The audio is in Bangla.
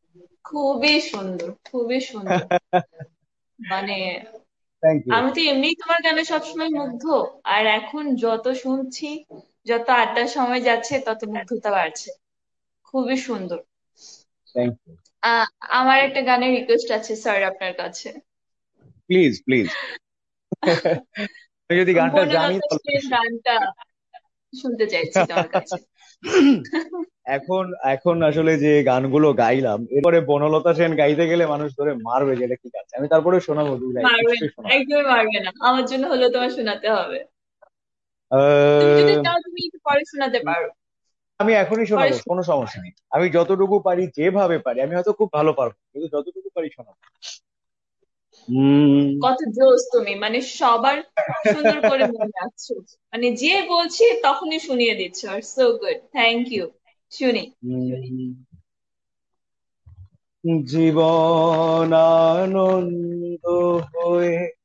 খুবই সুন্দর, খুবই সুন্দর। মানে থ্যাংক ইউ। আমি তো এমনিই তোমার গানে সবসময় মুগ্ধ, আর এখন যত শুনছি, যত আড্ডার সময় যাচ্ছে, তত মুগ্ধতা বাড়ছে। খুবই সুন্দর। Thank you. আহ আমার একটা গানের রিকোয়েস্ট আছে স্যার আপনার কাছে। Please please. আমি যদি গানটা জানি বনলতা তাহলে সেন অবশ্যই। গানটা শুনতে চাইছি তোমার কাছে। এখন এখন আসলে যে গানগুলো গাইলাম এরপরে বনলতা সেন গাইতে গেলে মানুষ ধরে মারবে যে এটা কি গাচ্ছে, আমি তারপরে শোনাবো দুই লাইন, মারবে না, নিশ্চয়ই শোনাবো। একদমই মারবে না, আমার জন্য হলেও তোমার শোনাতে হবে। তুমি যদি আহ, চাও তুমি একটু পরে শোনাতে পারো। আমি এখনই পরে শোনাবো, কোনো সমস্যা নেই। আমি যতটুকু পারি যেভাবে পারি, আমি হয়তো খুব ভালো পারবো কিন্তু যতটুকু পারি শোনাবো। উম, কত জোস তুমি, মানে সবার সুন্দর করে মনে রাখছো। মানে যে বলছি তখনই শুনিয়ে দিচ্ছ, আর সো গুড, থ্যাংক ইউ। শুনি। জীবন আনন্দ হয়ে